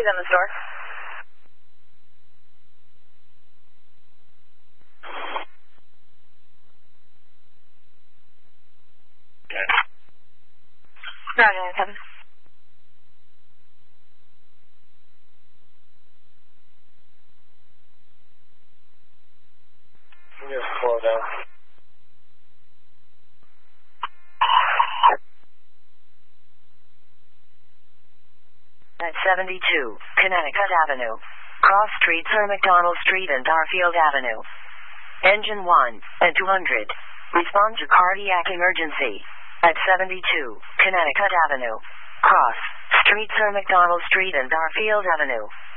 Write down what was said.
He's on the store. Roger, 7. Just slow down. At 72, Connecticut Avenue. Cross Street, Sir McDonald Street and Garfield Avenue. Engine 1 and 200. Respond to cardiac emergency. At 72, Connecticut Avenue. Cross Street, Sir McDonald Street and Garfield Avenue.